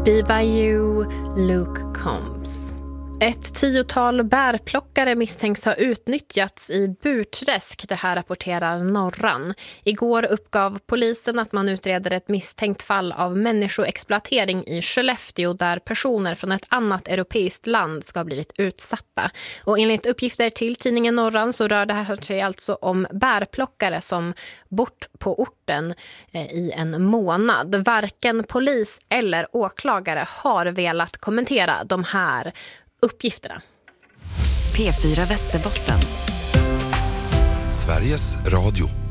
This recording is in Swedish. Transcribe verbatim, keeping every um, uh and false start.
Be by you, Luke Combs. Ett tiotal bärplockare misstänks ha utnyttjats i Burträsk, det här rapporterar Norran. Igår uppgav polisen att man utreder ett misstänkt fall av människoexploatering i Skellefteå där personer från ett annat europeiskt land ska ha blivit utsatta. Och enligt uppgifter till tidningen Norran så rör det här sig alltså om bärplockare som bort på orten eh, i en månad. Varken polis eller åklagare har velat kommentera de här uppgifterna. P fyra Västerbotten. Sveriges Radio.